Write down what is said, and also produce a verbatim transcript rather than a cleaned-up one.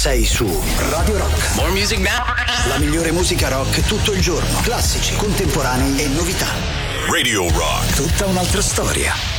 sei su Radio Rock. More music now. La migliore musica rock tutto il giorno. Classici, contemporanei e novità. Radio Rock. Tutta un'altra storia.